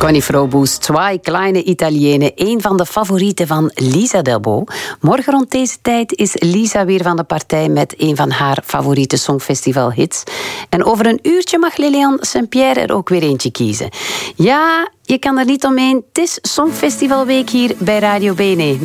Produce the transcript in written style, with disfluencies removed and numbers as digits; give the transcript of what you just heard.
Connie Frobus, Zwei kleine Italienen, een van de favorieten van Lisa Delbo. Morgen rond deze tijd is Lisa weer van de partij met een van haar favoriete Songfestival-hits. En over een uurtje mag Lilian Saint-Pierre er ook weer eentje kiezen. Ja, je kan er niet omheen. Het is Songfestivalweek hier bij Radio BNE.